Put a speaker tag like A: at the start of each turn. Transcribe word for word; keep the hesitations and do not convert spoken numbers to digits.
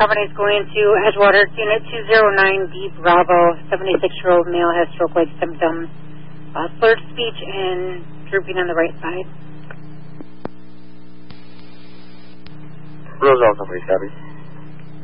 A: Company is going to Edgewater, Unit two zero nine D Bravo, seventy-six-year-old male has stroke-like symptoms, uh, slurred speech and drooping on the right side.
B: Roselle Company, copy.